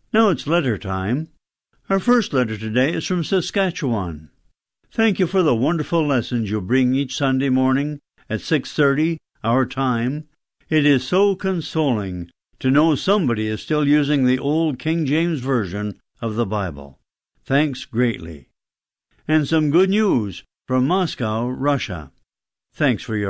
Now it's letter time. Our first letter today is from Saskatchewan. Thank you for the wonderful lessons you bring each Sunday morning at 6:30 our time. It is so consoling to know somebody is still using the old King James Version of the Bible. Thanks greatly. And some good news from Moscow, Russia. Thanks for your